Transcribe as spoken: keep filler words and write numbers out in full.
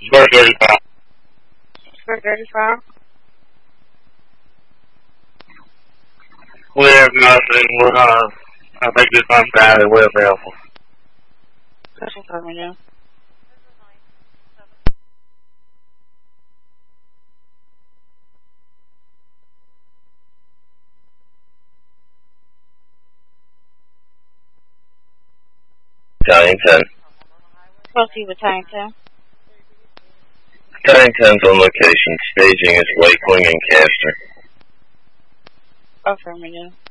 Square thirty-five. Square thirty-five. We have nothing. We're, uh, I think it's unfounded. We're available. That's what's up, yeah. Tonnington. Supposed to be with Tonnington. Tonnington's on location. Staging is Lakeling and Castor. Affirmative.